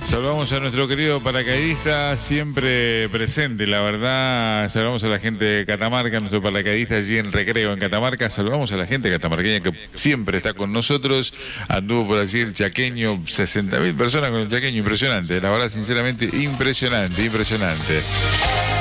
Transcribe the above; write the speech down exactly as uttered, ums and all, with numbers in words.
Saludamos a nuestro querido paracaidista, siempre presente, la verdad. Saludamos a la gente de Catamarca, nuestro paracaidista allí en Recreo, en Catamarca. Saludamos a la gente catamarqueña que siempre está con nosotros. Anduvo por allí el chaqueño, sesenta mil personas con el chaqueño, impresionante. La verdad, sinceramente, impresionante, impresionante.